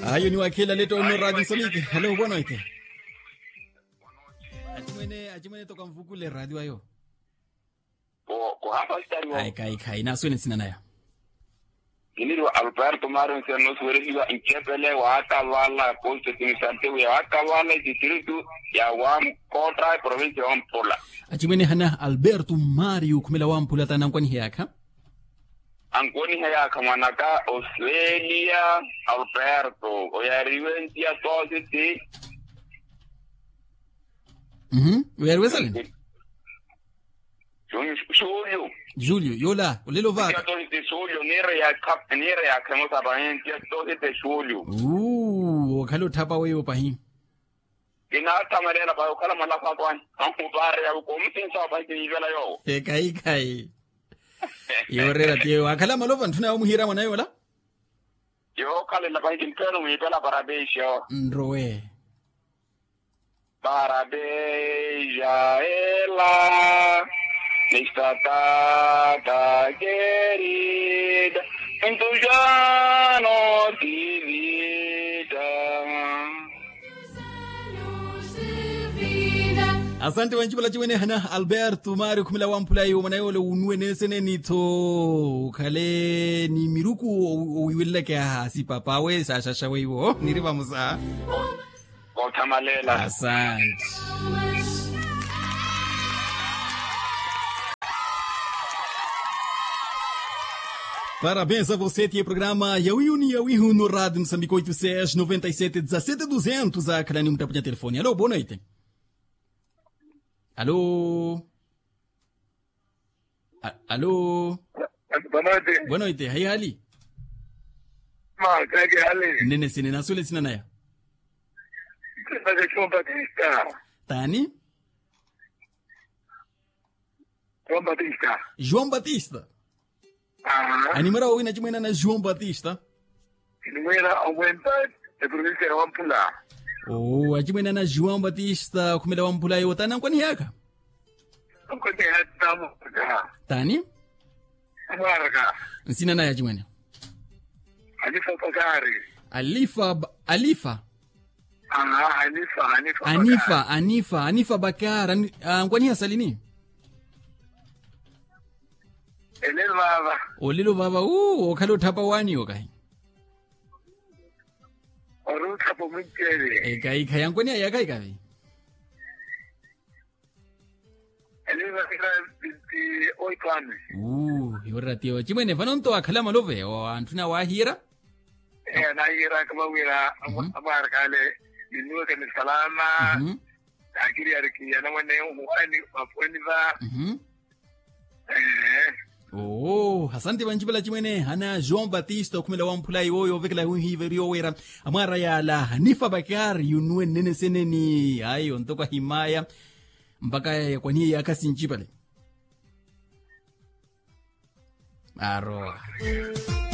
Hayo ni wakila leto no radio solike. Hello bwana ite. Ajimene toka mvukule radio ayo. Ko hapa stari Kai na swene sina nayo. Iniro Alberto Maron se nos verifica inchepele waka wala poste timisante waka wala distrito ya wam kontra provincia Ampola. Ajimene hana Alberto Mario kumela Wampula tanangwani hiyaka. Angoni hiyaka manaka Australia Alberto oyariwentia tositi. Uyariwezale? Julio, yola, ulelo vaka. Julio, nere ya kamosa bahin, tositi Julio. Wakalo tapa wewe pahin. Ina tamarela ba kala malaka kwan an kubare ya ko mutin sa ba ki vela yo kai yorera tie wakala malova ntuna umuhira mwana yola yo kale la ba ki ntero mi vela barabesho ndrowe barabeja ela nistata querida en tu llano divida. Asante wanjibala chiwene hana Alberto Mario kumila Wampula yo manayole unwe nesene nito kale ni miruku uiwile ke hasi papawe sashasha weiwo niriba musa Otamalela. Asante. Parabéns a você, tinha programa Yawihu no Rádio Moçambique 86 97 17 200 a cada número para telefone. Alô, boa noite. Alô? Alô? Boa noite. Boa noite. Hai hali? Kage hali. Nene sine na sule sina naya. João Batista. Tani? João Batista. João Batista. Animera ina chimena na João Batista. Inimera aumenta de província de Wampula. Achimena na João Batista kumela Wampula yo tana kwani yaka? Kwani hatamu. Tani? Amarga. Sina na achimena. Alifa Bakari. Alifa. Anifa Bakari. Kwani hasalini? Olelo baba okalo thapa wani okai. Oru thapo mintele. Kai yankoni ayakai kai. Eleva kira binti oitani. Yorra tio chimene vanonto akhala malove o antuna wa hira? Na hira kama wira amarkale inu ke salama. Akiri ariki yana wane wani afweni va. Asante banjibala chimene hana João Batista kumela Wampula yoyo vekela hiverio wera amara ya la Hanifa Bakari yunwe nene seneni ayo ntoka himaya mpaka ya kwani ya kasi nchipale aro